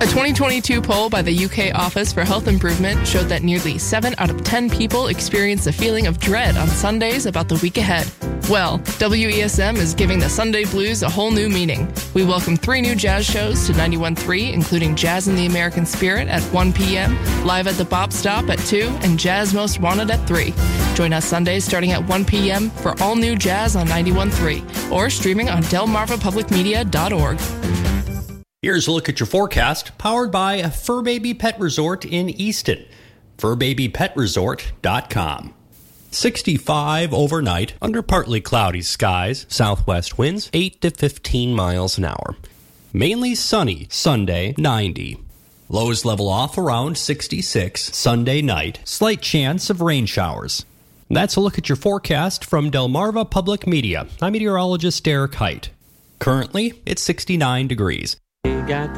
A 2022 poll by the UK Office for Health Improvement showed that nearly 7 out of 10 people experience a feeling of dread on Sundays about the week ahead. Well, WESM is giving the Sunday blues a whole new meaning. We welcome 3 new jazz shows to 91.3, including Jazz in the American Spirit at 1 p.m., Live at the Bop Stop at 2, and Jazz Most Wanted at 3. Join us Sundays starting at 1 p.m. for all new jazz on 91.3 or streaming on delmarvapublicmedia.org. Here's a look at your forecast, powered by Fur Baby Pet Resort in Easton. FurBabyPetResort.com. 65 overnight, under partly cloudy skies, southwest winds 8 to 15 miles an hour. Mainly sunny, Sunday 90. Lows level off around 66, Sunday night, slight chance of rain showers. That's a look at your forecast from Delmarva Public Media. I'm meteorologist Derek Height. Currently, it's 69 degrees.